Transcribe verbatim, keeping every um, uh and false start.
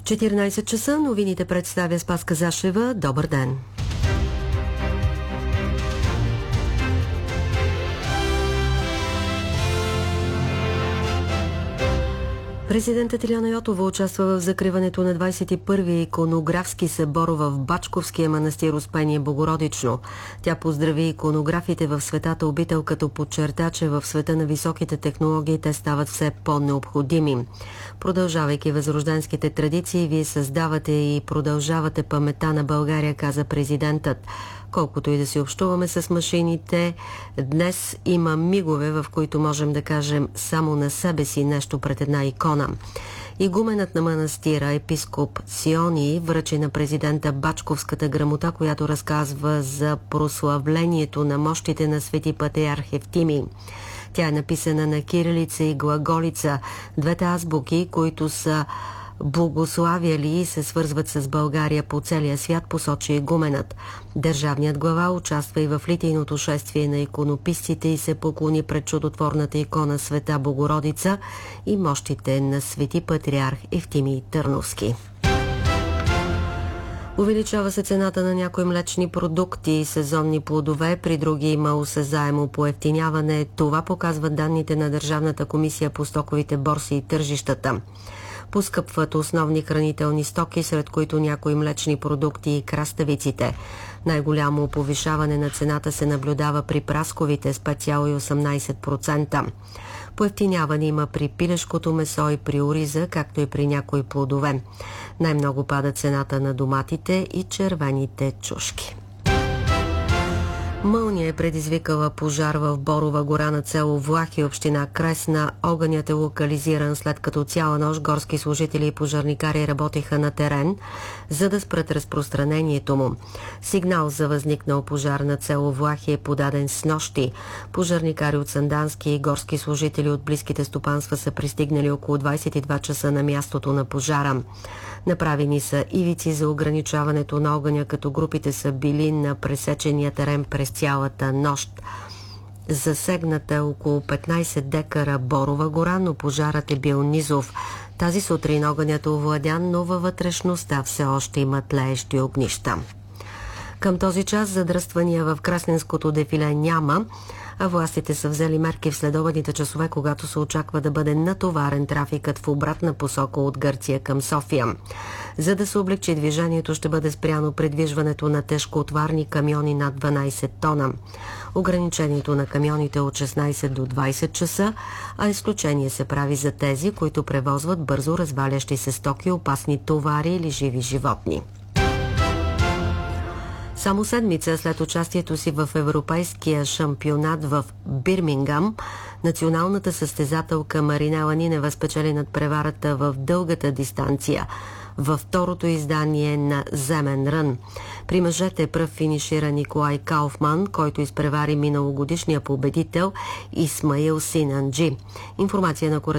четиринайсет часа новините представя Спаска Зашева. Добър ден! Президентът Илияна Йотова участва в закриването на двайсет и първи иконографски събор в Бачковския манастир Успение Богородично. Тя поздрави иконографите в Светата обител, като подчерта, че в света на високите технологии те стават все по-необходими. Продължавайки възрожденските традиции, вие създавате и продължавате паметта на България, каза президентът. Колкото и да си общуваме с машините, днес има мигове, в които можем да кажем само на себе си нещо пред една икона. Игуменът на манастира, епископ Сиони, връчи на президента Бачковската грамота, която разказва за прославлението на мощите на свети патриарх Евтимий. Тя е написана на кирилица и глаголица, двете азбуки, които са благославяли и се свързват с България по целия свят, посочи игуменът. Държавният глава участва и в литийното шествие на иконописците и се поклони пред чудотворната икона Света Богородица и мощите на свети патриарх Евтимий Търновски. Увеличава се цената на някои млечни продукти и сезонни плодове, при други има осезаемо поевтиняване. Това показват данните на Държавната комисия по стоковите борси и тържищата. Поскъпват основни хранителни стоки, сред които някои млечни продукти и краставиците. Най-голямо повишаване на цената се наблюдава при прасковите с пет цяло и осемнайсет процента. Поевтиняване има при пилешкото месо и при ориза, както и при някои плодове. Най-много пада цената на доматите и червените чушки. Мълния е предизвикала пожар в Борова гора на село Влахи, община Кресна. Огънят е локализиран, след като цяла нощ горски служители и пожарникари работиха на терен, за да спрат разпространението му. Сигнал за възникнал пожар на село Влахи е подаден снощи. Пожарникари от Сандански и горски служители от близките стопанства са пристигнали около двайсет и два часа на мястото на пожара. Направени са ивици за ограничаването на огъня, като групите са били на пресечения терен през цялата нощ. Засегната е около петнайсет декара Борова гора, но пожарът е бил низов. Тази сутрин огънят е овладян, но във вътрешността все още има тлеещи огнища. Към този час задръствания в Красненското дефиле няма, а властите са взели мерки в следобедните часове, когато се очаква да бъде натоварен трафикът в обратна посока от Гърция към София. За да се облегчи движението, ще бъде спряно придвижването на тежкоотварни камиони над дванайсет тона. Ограничението на камионите е от шестнайсет до двайсет часа, а изключение се прави за тези, които превозват бързо развалящи се стоки, опасни товари или живи животни. Само седмица след участието си в европейския шампионат в Бирмингам, националната състезателка Маринела Нинева спечели надпреварата в дългата дистанция във второто издание на Земен рън. При мъжете пръв финишира Николай Кауфман, който изпревари миналогодишния победител Исмаил Синанджи. Информация на